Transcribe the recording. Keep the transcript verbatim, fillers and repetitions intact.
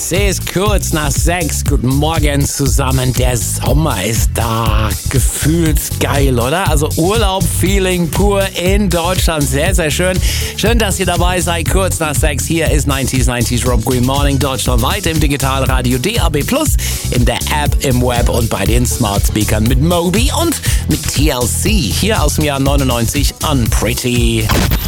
Es ist kurz nach sechs. Guten Morgen zusammen. Der Sommer ist da. Gefühlsgeil, oder? Also Urlaub-Feeling pur in Deutschland. Sehr, sehr schön. Schön, dass ihr dabei seid. Kurz nach sechs. Hier ist neunzig neunzig Rob Green Morning. Deutschlandweit im Digitalradio D A B plus, in der App, im Web und bei den Smart Speakern mit Moby und mit T L C. Hier aus dem Jahr neunundneunzig. Unpretty.